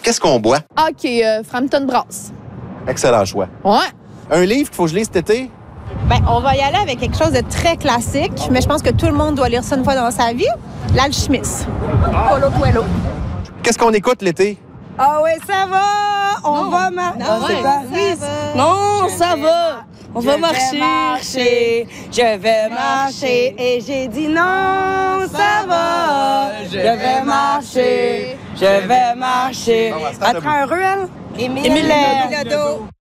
Qu'est-ce qu'on boit? OK, Frampton Brass. Excellent choix. Ouais. Un livre qu'il faut que je lise cet été? Ben, on va y aller avec quelque chose de très classique, mais je pense que tout le monde doit lire ça une fois dans sa vie. L'Alchimiste. Paulo Coelho. Qu'est-ce qu'on écoute l'été? Ah oui, ça va! On va marcher. Non, ça va. On va marcher. Je vais marcher. Et j'ai dit non, ça va. Je vais marcher. Je vais marcher. Bon, à ce temps, Après un ruelle. Émile Bilodeau.